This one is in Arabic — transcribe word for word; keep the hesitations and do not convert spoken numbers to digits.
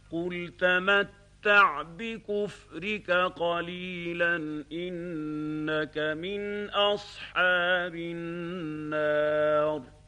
قل تمتع بكفرك قليلا إنك من أصحاب النار